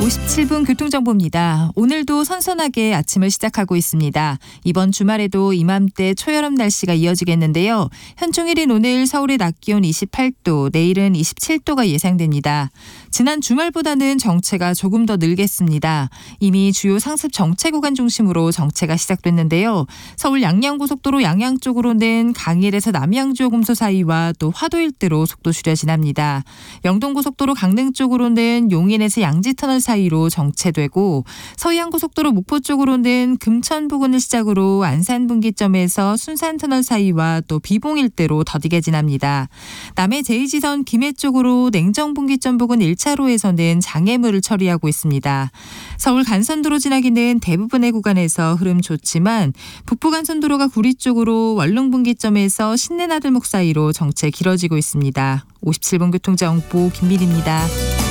57분 교통정보입니다. 오늘도 선선하게 아침을 시작하고 있습니다. 이번 주말에도 이맘때 초여름 날씨가 이어지겠는데요. 현충일인 오늘 서울의 낮 기온 28도, 내일은 27도가 예상됩니다. 지난 주말보다는 정체가 조금 더 늘겠습니다. 이미 주요 상습 정체 구간 중심으로 정체가 시작됐는데요. 서울 양양고속도로 양양 쪽으로는 강일에서 남양주요금소 사이와 또 화도 일대로 속도 줄여 지납니다. 영동고속도로 강릉 쪽으로는 용인에서 양지터널 사이로 정체되고, 서해안고속도로 목포 쪽으로는 금천 부근을 시작으로 안산 분기점에서 순산터널 사이와 또 비봉 일대로 더디게 지납니다. 남해 제2지선 김해 쪽으로 냉정 분기점 부근 1차로에서는 장애물을 처리하고 있습니다. 서울 간선도로 지나기는 대부분의 구간에서 흐름 좋지만 북부간선도로가 구리 쪽으로 원룸 분기점에서 신내나들목 사이로 정체 길어지고 있습니다. 57분 교통정보 김민희입니다.